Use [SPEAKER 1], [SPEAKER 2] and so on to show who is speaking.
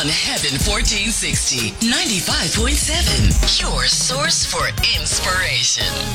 [SPEAKER 1] on Heaven 1460, 95.7, your source for inspiration.